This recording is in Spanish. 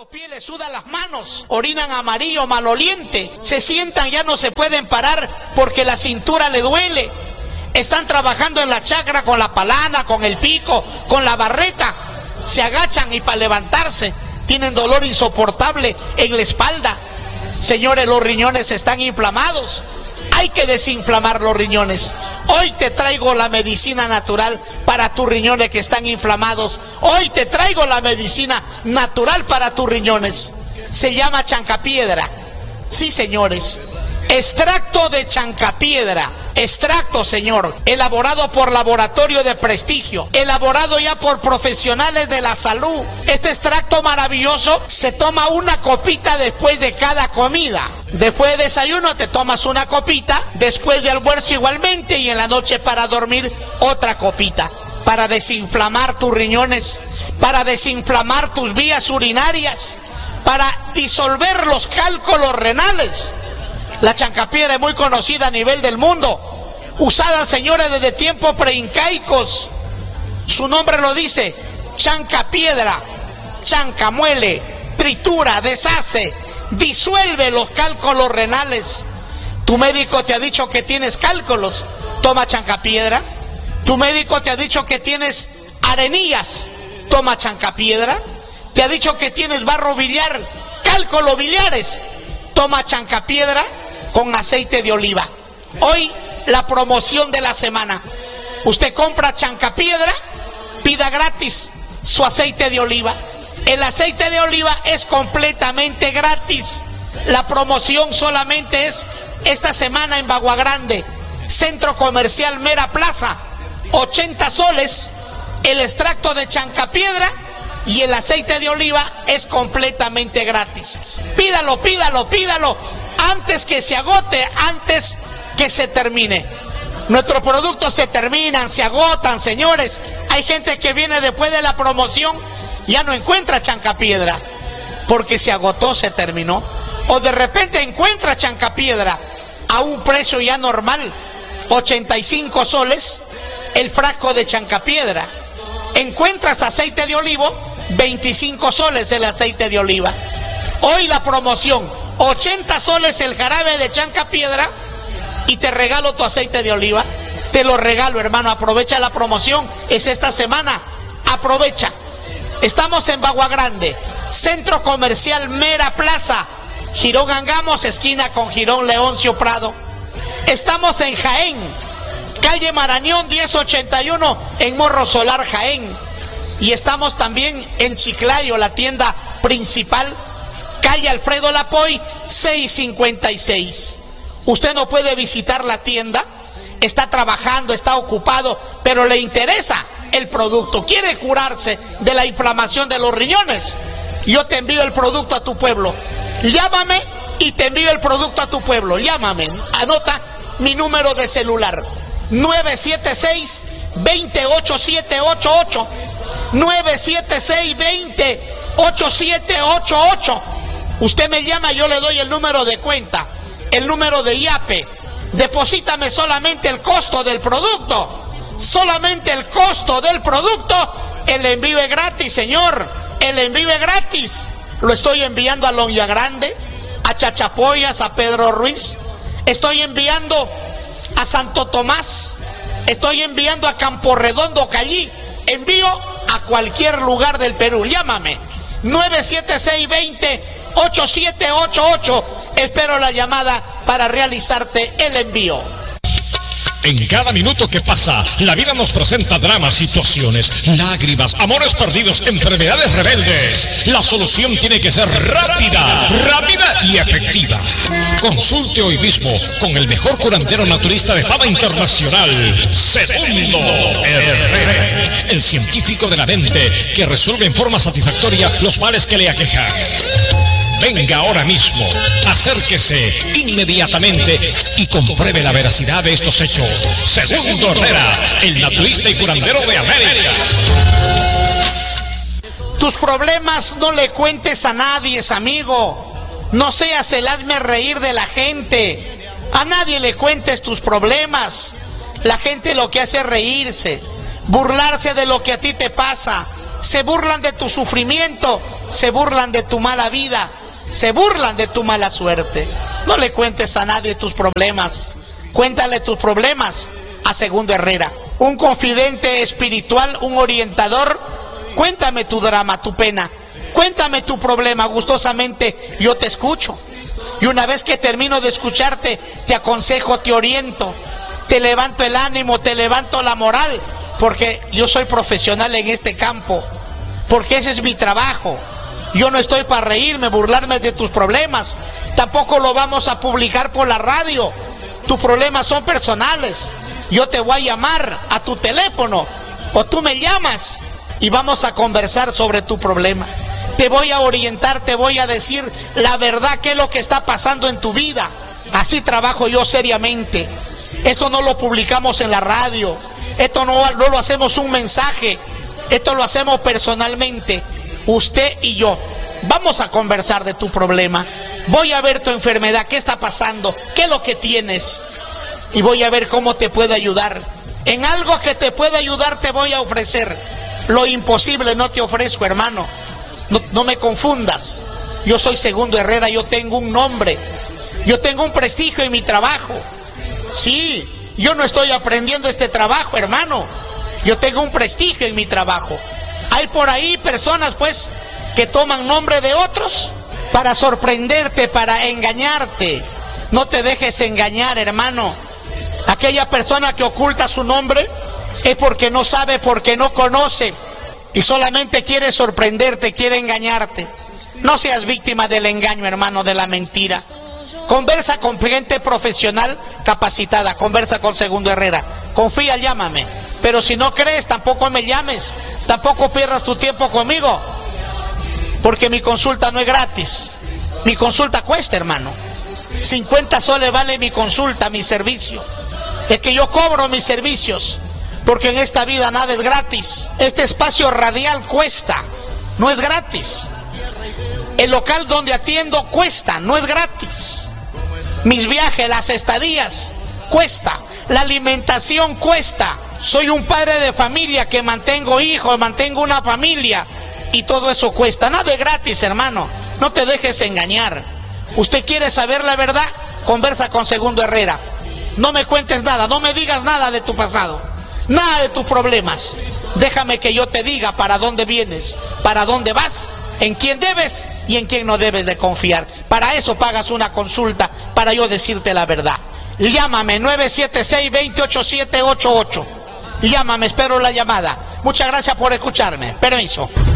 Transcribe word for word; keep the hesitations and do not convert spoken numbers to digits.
los pies, les sudan las manos, orinan amarillo, maloliente, se sientan, ya no se pueden parar porque la cintura le duele. Están trabajando en la chacra con la palana, con el pico, con la barreta, se agachan y para levantarse tienen dolor insoportable en la espalda. Señores, los riñones están inflamados, hay que desinflamar los riñones. Hoy te traigo la medicina natural para tus riñones que están inflamados. Hoy te traigo la medicina natural para tus riñones. Se llama chancapiedra. Sí, señores. Extracto de chancapiedra. Extracto, señor, elaborado por laboratorio de prestigio, elaborado ya por profesionales de la salud. Este extracto maravilloso se toma una copita después de cada comida. Después de desayuno te tomas una copita, después de almuerzo igualmente, y en la noche para dormir otra copita, para desinflamar tus riñones, para desinflamar tus vías urinarias, para disolver los cálculos renales. La chancapiedra es muy conocida a nivel del mundo, usada, señores, desde tiempos preincaicos. Su nombre lo dice: chancapiedra. Chanca, muele, tritura, deshace, disuelve los cálculos renales. Tu médico te ha dicho que tienes cálculos, toma chancapiedra. Tu médico te ha dicho que tienes arenillas, toma chancapiedra. Te ha dicho que tienes barro biliar, cálculos biliares, toma chancapiedra con aceite de oliva. Hoy la promoción de la semana: usted compra chancapiedra, pida gratis su aceite de oliva. El aceite de oliva es completamente gratis. La promoción solamente es esta semana en Bagua Grande, Centro Comercial Mera Plaza. Ochenta soles el extracto de chancapiedra y el aceite de oliva es completamente gratis. Pídalo, pídalo, pídalo antes que se agote, antes que se termine. Nuestros productos se terminan, se agotan, señores. Hay gente que viene después de la promoción, ya no encuentra chancapiedra porque se agotó, se terminó. O de repente encuentra chancapiedra a un precio ya normal, ochenta y cinco soles el frasco de chancapiedra. Encuentras aceite de olivo, veinticinco soles el aceite de oliva. Hoy la promoción: ochenta soles el jarabe de chancapiedra y te regalo tu aceite de oliva. Te lo regalo, hermano, aprovecha la promoción, es esta semana, aprovecha. Estamos en Bagua Grande, Centro Comercial Mera Plaza, Girón Angamos, esquina con Girón Leoncio Prado. Estamos en Jaén, calle Marañón diez ochenta y uno, en Morro Solar, Jaén. Y estamos también en Chiclayo, la tienda principal, calle Alfredo Lapoy seiscientos cincuenta y seis. Usted no puede visitar la tienda, está trabajando, está ocupado, pero le interesa el producto, quiere curarse de la inflamación de los riñones. Yo te envío el producto a tu pueblo. Llámame y te envío el producto a tu pueblo. Llámame, anota mi número de celular: nueve siete seis, dos ocho siete ocho ocho, nueve siete seis, dos ocho siete ocho ocho. Usted me llama, yo le doy el número de cuenta, el número de I A P E. Deposítame solamente el costo del producto, solamente el costo del producto. El envío es gratis, señor, el envío es gratis. Lo estoy enviando a Loña Grande, a Chachapoyas, a Pedro Ruiz. Estoy enviando a Santo Tomás, estoy enviando a Campo Redondo, Callí. Envío a cualquier lugar del Perú. Llámame, nueve siete seis, dos ocho siete ocho ocho. Espero la llamada para realizarte el envío. En cada minuto que pasa, la vida nos presenta dramas, situaciones, lágrimas, amores perdidos, enfermedades rebeldes. La solución tiene que ser rápida, rápida y efectiva. Consulte hoy mismo con el mejor curandero naturista de fama internacional, Segundo Herrera, el científico de la mente que resuelve en forma satisfactoria los males que le aquejan. Venga ahora mismo, acérquese inmediatamente y compruebe la veracidad de estos hechos. Segundo Herrera, el naturista y curandero de América. Tus problemas no le cuentes a nadie, amigo. No seas el hazme reír de la gente. A nadie le cuentes tus problemas. La gente lo que hace es reírse, burlarse de lo que a ti te pasa. se burlan de tu sufrimiento, se burlan de tu mala vida, se burlan de tu mala suerte. No le cuentes a nadie tus problemas, cuéntale tus problemas a Segundo Herrera, un confidente espiritual, un orientador. Cuéntame tu drama, tu pena, cuéntame tu problema, gustosamente yo te escucho. Y una vez que termino de escucharte, te aconsejo, te oriento, te levanto el ánimo, te levanto la moral, porque yo soy profesional en este campo, porque ese es mi trabajo. Yo no estoy para reírme, burlarme de tus problemas, tampoco lo vamos a publicar por la radio. Tus problemas son personales. Yo te voy a llamar a tu teléfono, o tú me llamas y vamos a conversar sobre tu problema. Te voy a orientar, te voy a decir la verdad, qué es lo que está pasando en tu vida. Así trabajo yo seriamente. Esto no lo publicamos en la radio, esto no, no lo hacemos un mensaje, esto lo hacemos personalmente, usted y yo. Vamos a conversar de tu problema, voy a ver tu enfermedad, qué está pasando, qué es lo que tienes, y voy a ver cómo te puedo ayudar. En algo que te pueda ayudar te voy a ofrecer. Lo imposible no te ofrezco, hermano. No, no me confundas. Yo soy Segundo Herrera, yo tengo un nombre, yo tengo un prestigio en mi trabajo. Sí, yo no estoy aprendiendo este trabajo, hermano. Yo tengo un prestigio en mi trabajo. Hay por ahí personas, pues, que toman nombre de otros para sorprenderte, para engañarte. No te dejes engañar, hermano. Aquella persona que oculta su nombre es porque no sabe, porque no conoce, y solamente quiere sorprenderte, quiere engañarte. No seas víctima del engaño, hermano, de la mentira. Conversa con gente profesional capacitada, conversa con Segundo Herrera. Confía, llámame. Pero si no crees, tampoco me llames, tampoco pierdas tu tiempo conmigo, porque mi consulta no es gratis. Mi consulta cuesta, hermano. cincuenta soles vale mi consulta, mi servicio. Es que yo cobro mis servicios, porque en esta vida nada es gratis. Este espacio radial cuesta, no es gratis. El local donde atiendo cuesta, no es gratis. Mis viajes, las estadías, cuesta. La alimentación cuesta. Soy un padre de familia que mantengo hijos, mantengo una familia, y todo eso cuesta. Nada es gratis, hermano. No te dejes engañar. ¿Usted quiere saber la verdad? Conversa con Segundo Herrera. No me cuentes nada, no me digas nada de tu pasado, nada de tus problemas. Déjame que yo te diga para dónde vienes, para dónde vas, en quién debes y en quién no debes de confiar. Para eso pagas una consulta, para yo decirte la verdad. Llámame nueve siete seis, dos ocho siete, ocho ocho. Llámame, espero la llamada. Muchas gracias por escucharme. Permiso.